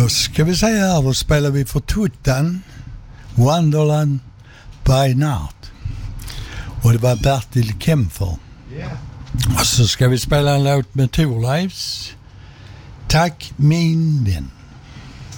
Då ska vi säga här, då spelar vi för Tuttan, Wonderland by Night. Och det var Bertil Kempfer. Och så ska vi spela en låt med Thorleifs, Tack min vän.